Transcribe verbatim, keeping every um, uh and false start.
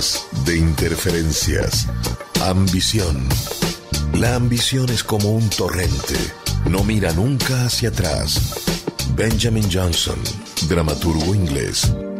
noches de interferencias. Ambición. La ambición es como un torrente. No mira nunca hacia atrás. Benjamin Johnson, dramaturgo inglés.